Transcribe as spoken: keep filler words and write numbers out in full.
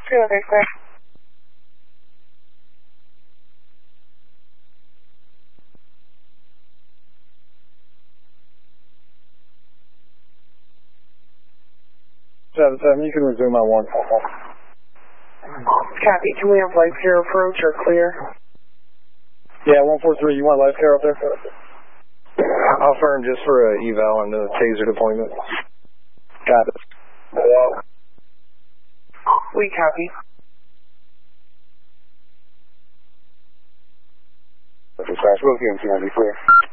two okay, clear. seven seven, you can resume my one. Copy. Can we have life care approach or clear? Yeah, one four three, you want life care up there? I'll firm just for a eval and the taser deployment. Got it. Yeah. We copy. Okay, Crash, both games, you want to be clear.